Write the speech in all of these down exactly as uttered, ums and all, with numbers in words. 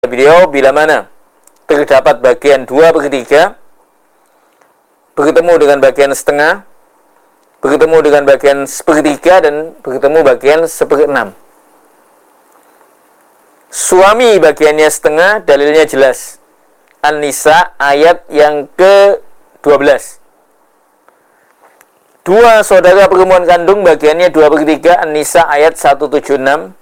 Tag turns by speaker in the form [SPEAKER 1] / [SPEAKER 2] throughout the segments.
[SPEAKER 1] beliau, bila mana terdapat bagian dua per tiga bertemu dengan bagian setengah, bertemu dengan bagian sepertiga, dan bertemu bagian seperenam. Suami bagiannya setengah, dalilnya jelas. An-Nisa ayat yang ke dua belas. Dua saudara perempuan kandung bagiannya dua per tiga, An-Nisa ayat seratus tujuh puluh enam.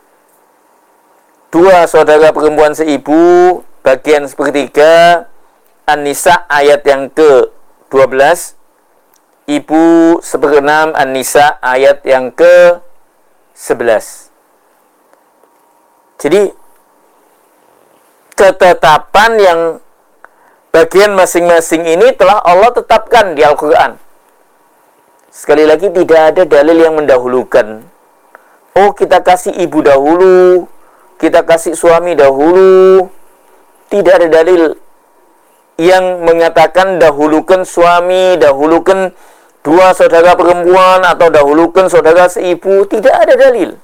[SPEAKER 1] Dua saudara perempuan seibu bagian sepertiga, An-Nisa ayat yang ke dua belas. Ibu seperenam, An-Nisa ayat yang ke sebelas. Jadi ketetapan yang bagian masing-masing ini telah Allah tetapkan di Al-Quran. Sekali lagi, tidak ada dalil yang mendahulukan. Oh, kita kasih ibu dahulu, kita kasih suami dahulu. Tidak ada dalil yang mengatakan dahulukan suami, dahulukan dua saudara perempuan, atau dahulukan saudara seibu. Tidak ada dalil.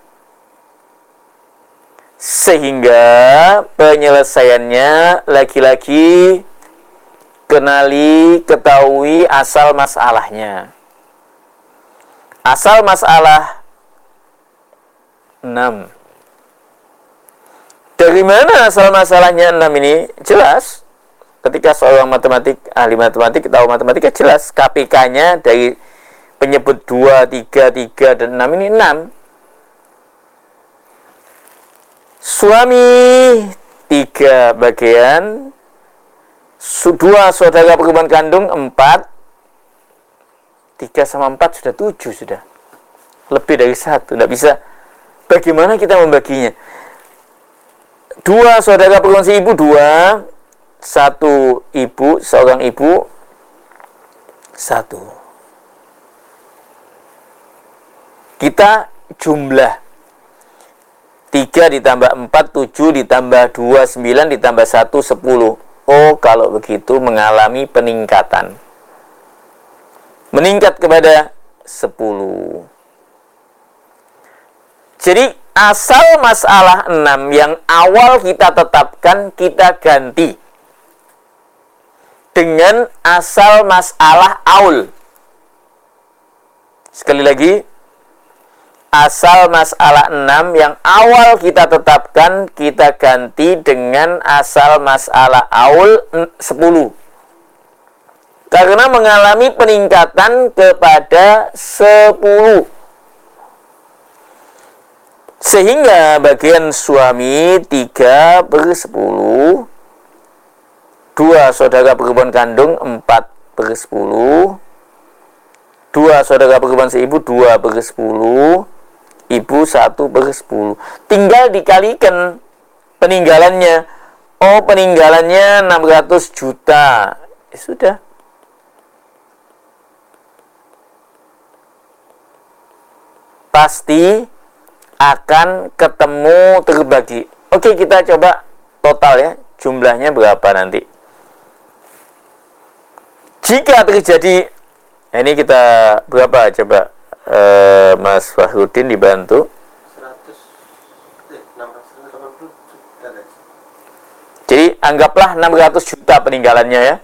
[SPEAKER 1] Sehingga penyelesaiannya lagi-lagi kenali, ketahui asal masalahnya. Asal masalah enam. Dari mana asal masalahnya enam ini? Jelas. Ketika seorang matematik, ahli matematik, tahu matematika, jelas. K P K-nya dari penyebut dua, tiga, tiga, dan enam ini enam. Suami tiga bagian, dua saudara perempuan kandung empat, tiga sama empat sudah tujuh, sudah lebih dari satu. Tidak bisa. Bagaimana kita membaginya? Dua saudara perempuan seibu dua, satu ibu, seorang ibu satu. Kita jumlah tiga ditambah empat, tujuh ditambah dua, sembilan ditambah satu, sepuluh. Oh, kalau begitu mengalami peningkatan. Meningkat kepada sepuluh. Jadi, asal masalah enam yang awal kita tetapkan, kita ganti dengan asal masalah aul. Sekali lagi, asal masalah enam yang awal kita tetapkan, kita ganti dengan asal masalah aul sepuluh. Karena mengalami peningkatan kepada sepuluh. Sehingga bagian suami tiga per sepuluh, dua saudara perempuan kandung empat per sepuluh, dua saudara perempuan seibu dua per sepuluh, ibu satu per sepuluh. Tinggal dikalikan peninggalannya. Oh, peninggalannya enam ratus juta. Ya sudah. Pasti akan ketemu terbagi. Oke, kita coba total ya. Jumlahnya berapa nanti? Jika terjadi, ini kita berapa coba? Uh, Mas Fahrudin dibantu. Jadi anggaplah enam ratus juta peninggalannya ya.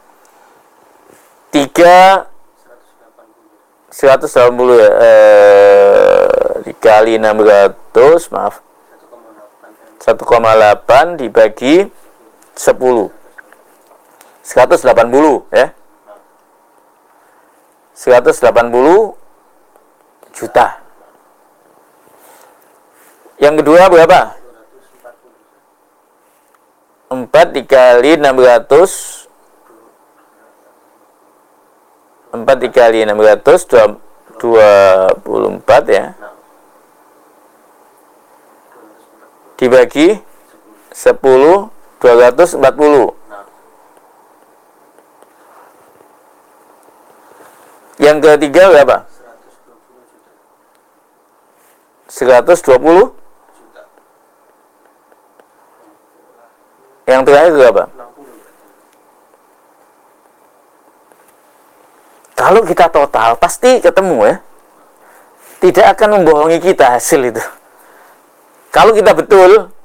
[SPEAKER 1] tiga seratus delapan puluh ya. Uh, dikali enam ratus, maaf. satu koma delapan dibagi sepuluh. seratus delapan puluh ya. seratus delapan puluh juta. Yang kedua berapa? empat dikali enam ratus. empat dikali enam ratus, dua puluh empat ya. Dibagi sepuluh, dua ratus empat puluh. Yang ketiga berapa? seratus dua puluh. Yang terakhir berapa? Kalau kita total pasti ketemu ya. Tidak akan membohongi kita hasil itu. Kalau kita betul